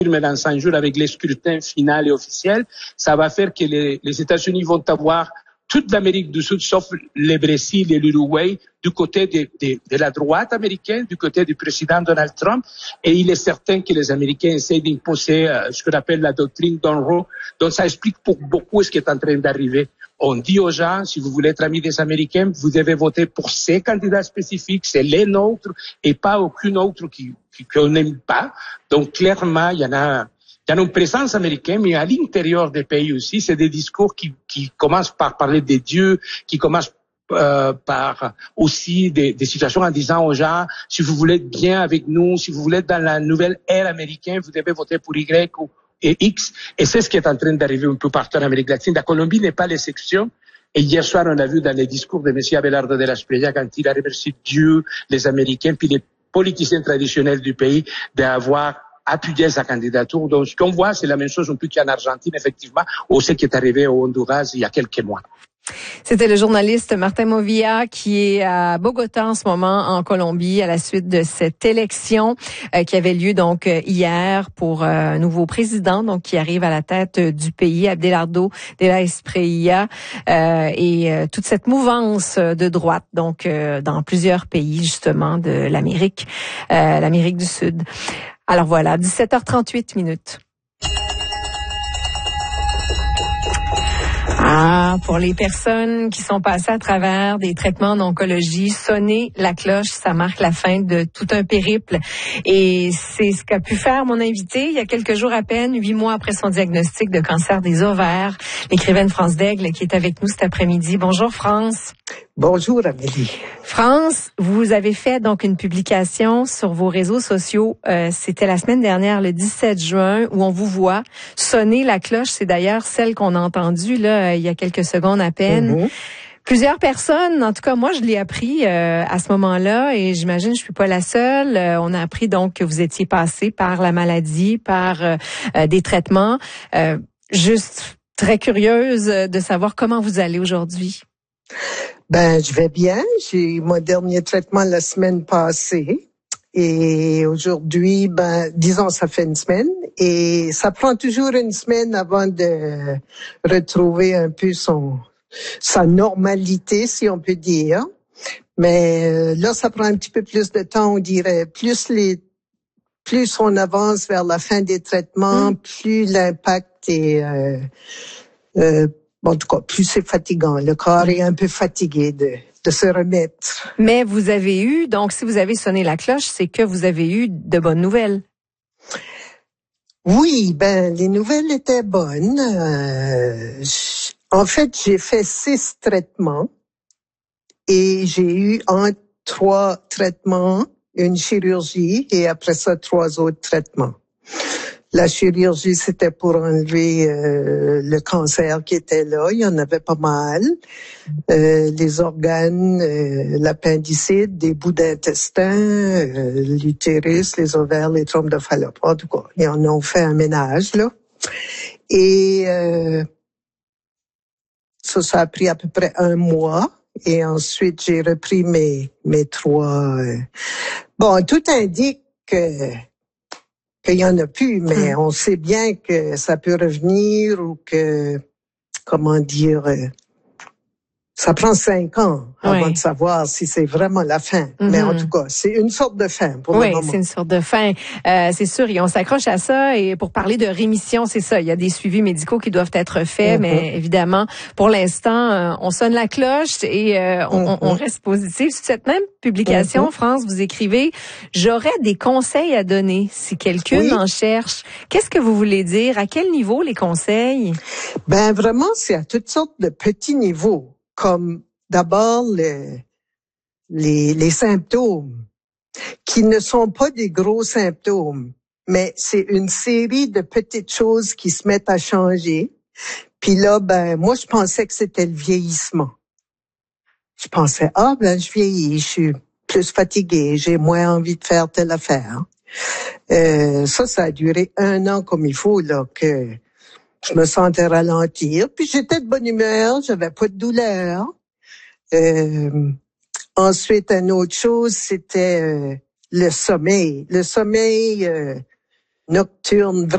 dans 5 jours avec les scrutins final et officiel, ça va faire que les États-Unis vont avoir toute l'Amérique du Sud, sauf le Brésil et l'Uruguay, du côté de la droite américaine, du côté du président Donald Trump. Et il est certain que les Américains essaient d'imposer ce qu'on appelle la doctrine Monroe. Donc ça explique pour beaucoup ce qui est en train d'arriver. On dit aux gens, si vous voulez être amis des Américains, vous devez voter pour ces candidats spécifiques, c'est les nôtres, et pas aucun autre qu'on n'aime pas. Donc clairement, il y a une présence américaine, mais à l'intérieur des pays aussi, c'est des discours qui commencent par parler des dieux, qui commencent par aussi des situations en disant aux gens, si vous voulez être bien avec nous, si vous voulez être dans la nouvelle ère américaine, vous devez voter pour Y et X. Et c'est ce qui est en train d'arriver un peu partout en Amérique latine. La Colombie n'est pas l'exception. Et hier soir, on a vu dans les discours de M. Abelardo de la Espriella, quand il a remercié Dieu, les Américains, puis les politiciens traditionnels du pays, d'avoir appuyer sa candidature. Donc, ce qu'on voit, c'est la même chose un peu qu'en Argentine, effectivement, ou ce qui est arrivé au Honduras il y a quelques mois. C'était le journaliste Martin Movilla qui est à Bogota en ce moment, en Colombie, à la suite de cette élection qui avait lieu donc hier pour un nouveau président, donc qui arrive à la tête du pays, Abelardo de la Espriella, et toute cette mouvance de droite, donc dans plusieurs pays justement de l'Amérique du Sud. Alors voilà, 17h38 minutes. Pour les personnes qui sont passées à travers des traitements en oncologie, sonner la cloche, ça marque la fin de tout un périple. Et c'est ce qu'a pu faire mon invité il y a quelques jours à peine, 8 mois après son diagnostic de cancer des ovaires, l'écrivaine France Daigle qui est avec nous cet après-midi. Bonjour France. Bonjour Amélie. France, vous avez fait donc une publication sur vos réseaux sociaux. C'était la semaine dernière, le 17 juin, où on vous voit sonner la cloche. C'est d'ailleurs celle qu'on a entendue là il y a quelques secondes à peine. Mm-hmm. Plusieurs personnes, en tout cas moi je l'ai appris à ce moment-là et j'imagine je suis pas la seule. On a appris donc que vous étiez passé par la maladie, par des traitements. Juste très curieuse de savoir comment vous allez aujourd'hui. Je vais bien. J'ai eu mon dernier traitement la semaine passée. Et aujourd'hui, disons, ça fait une semaine. Et ça prend toujours une semaine avant de retrouver un peu sa normalité, si on peut dire. Mais là, ça prend un petit peu plus de temps, on dirait. Plus on avance vers la fin des traitements, plus l'impact est... en tout cas, plus c'est fatigant. Le corps est un peu fatigué de se remettre. Mais vous avez eu, donc si vous avez sonné la cloche, c'est que vous avez eu de bonnes nouvelles. Oui, les nouvelles étaient bonnes. En fait, j'ai fait 6 traitements et j'ai eu 3 traitements, une chirurgie et après ça 3 autres traitements. La chirurgie, c'était pour enlever le cancer qui était là. Il y en avait pas mal. Les organes, l'appendicite, des bouts d'intestin, l'utérus, les ovaires, les trompes de Fallope. En tout cas, ils en ont fait un ménage, là. Et ça a pris à peu près 1 mois. Et ensuite, j'ai repris mes 3... tout indique qu'il y en a plus, mais on sait bien que ça peut revenir ou que, ça prend 5 ans avant de savoir si c'est vraiment la fin. Mm-hmm. Mais en tout cas, c'est une sorte de fin pour le moment. Oui, c'est une sorte de fin. C'est sûr, et on s'accroche à ça. Et pour parler de rémission, c'est ça. Il y a des suivis médicaux qui doivent être faits, mais évidemment, pour l'instant, on sonne la cloche et on reste positif. Sur cette même publication, France, vous écrivez « J'aurais des conseils à donner si quelqu'un en cherche ». Qu'est-ce que vous voulez dire? À quel niveau les conseils? Vraiment, c'est à toutes sortes de petits niveaux. Comme d'abord les symptômes, qui ne sont pas des gros symptômes, mais c'est une série de petites choses qui se mettent à changer. Puis là, moi, je pensais que c'était le vieillissement. Je pensais, je vieillis, je suis plus fatiguée, j'ai moins envie de faire telle affaire. Ça a duré 1 an comme il faut, là, que je me sentais ralentir, puis j'étais de bonne humeur, j'avais pas de douleur. Ensuite, une autre chose, c'était le sommeil. Le sommeil nocturne